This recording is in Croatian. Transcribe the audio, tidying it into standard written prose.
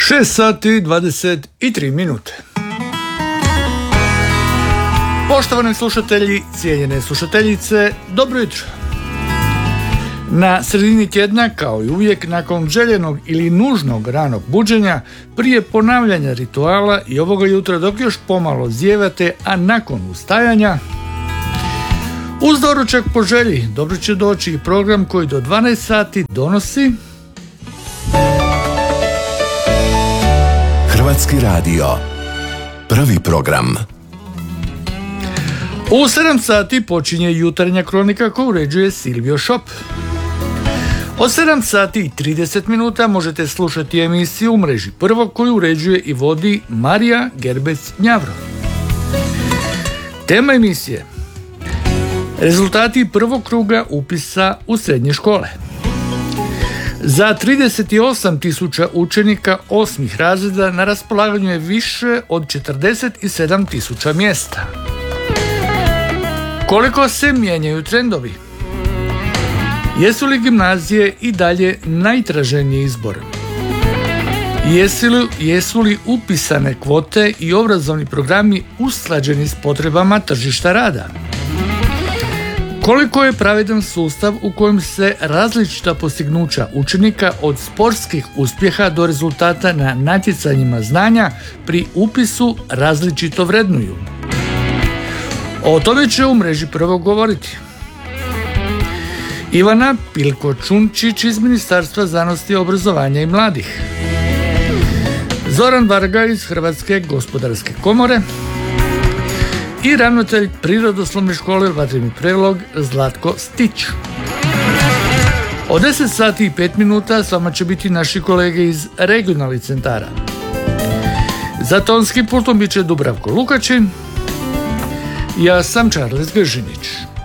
6 sati 23 minute. Poštovani slušatelji, cijenjene slušateljice, dobro jutro. Na sredini tjedna, kao i uvijek, nakon željenog ili nužnog ranog buđenja, prije ponavljanja rituala i ovoga jutra dok još pomalo zijevate, a nakon ustajanja, uz doručak po želji dobro će doći i program koji do 12 sati donosi Hrvatski radio, prvi program. U 7 sati počinje jutarnja kronika koju uređuje Silvio Šop. Od 7 sati i 30 minuta možete slušati emisiju u mreži Prvog koju uređuje i vodi Marija Gerbec-Njavro. Tema emisije: rezultati prvog kruga upisa u srednje škole. Za 38.000 učenika 8. razreda na raspolaganju je više od 47.000 mjesta. Koliko se mijenjaju trendovi? Jesu li gimnazije i dalje najtraženiji izbor? Jesu li upisane kvote i obrazovni programi usklađeni s potrebama tržišta rada? Koliko je pravedan sustav u kojem se različita postignuća učenika od sportskih uspjeha do rezultata na natjecanjima znanja pri upisu različito vrednuju? O tome će u mreži Prvog govoriti Ivana Pilko-Čunčić iz Ministarstva znanosti, obrazovanja i mladih, Zoran Varga iz Hrvatske gospodarske komore i ravnatelj Prirodoslovne škole Vatreni Prelog Zlatko Stić. Od 10 sati i 5 minuta s vama će biti naši kolege iz regionalnih centara. Za tonskim pultom bit će Dubravko Lukačin. Ja sam Charles Gržinić.